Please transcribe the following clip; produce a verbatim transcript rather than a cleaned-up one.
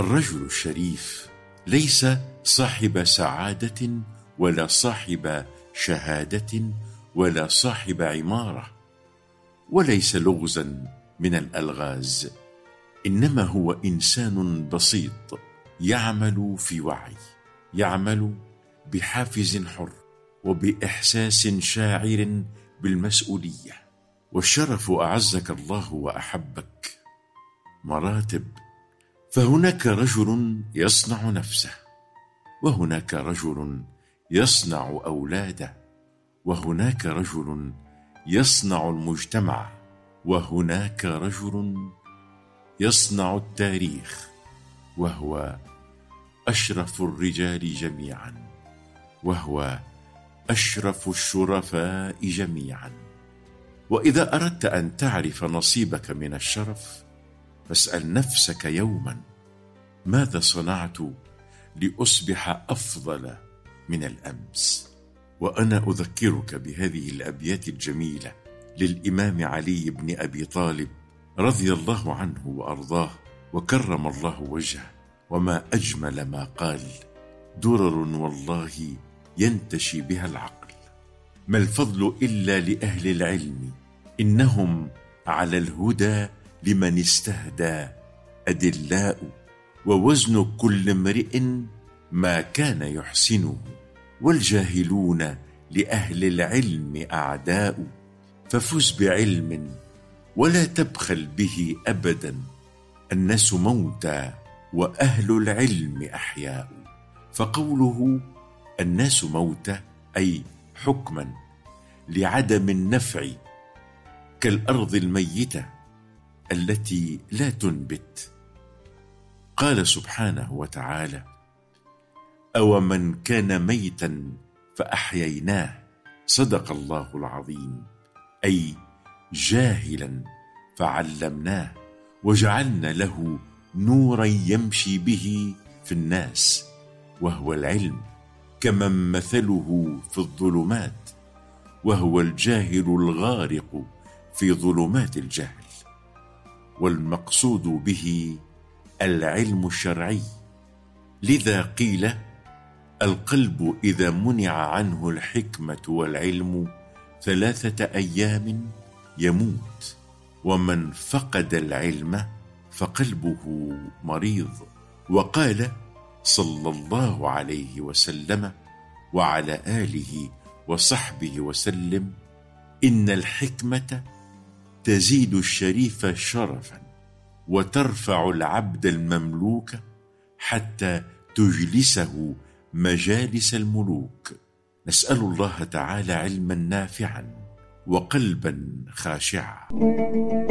الرجل الشريف ليس صاحب سعادة ولا صاحب شهادة ولا صاحب عمارة، وليس لغزا من الألغاز، إنما هو إنسان بسيط يعمل في وعي، يعمل بحافز حر وبإحساس شاعر بالمسؤولية. والشرف أعزك الله وأحبك مراتب، فهناك رجل يصنع نفسه، وهناك رجل يصنع أولاده، وهناك رجل يصنع المجتمع، وهناك رجل يصنع التاريخ، وهو أشرف الرجال جميعا، وهو أشرف الشرفاء جميعا. وإذا أردت أن تعرف نصيبك من الشرف فاسأل نفسك يوما: ماذا صنعت لأصبح أفضل من الأمس؟ وأنا أذكرك بهذه الأبيات الجميلة للإمام علي بن أبي طالب رضي الله عنه وأرضاه وكرم الله وجهه، وما أجمل ما قال: درر والله ينتشي بها العقل، ما الفضل إلا لأهل العلم، إنهم على الهدى لمن استهدى أدلاء، ووزن كل امرئ ما كان يحسنه، والجاهلون لأهل العلم أعداء، ففز بعلم ولا تبخل به أبدا، الناس موتى وأهل العلم أحياء. فقوله الناس موتى أي حكما لعدم النفع، كالأرض الميتة التي لا تنبت. قال سبحانه وتعالى: أو من كان ميتا فأحييناه، صدق الله العظيم، أي جاهلا فعلمناه وجعلنا له نورا يمشي به في الناس، وهو العلم، كمن مثله في الظلمات، وهو الجاهل الغارق في ظلمات الجهل. والمقصود به العلم الشرعي، لذا قيل: القلب إذا منع عنه الحكمة والعلم ثلاثة أيام يموت، ومن فقد العلم فقلبه مريض. وقال صلى الله عليه وسلم وعلى آله وصحبه وسلم: إن الحكمة تزيد الشريف شرفا، وترفع العبد المملوك حتى تجلسه مجالس الملوك. نسأل الله تعالى علما نافعا وقلبا خاشعا.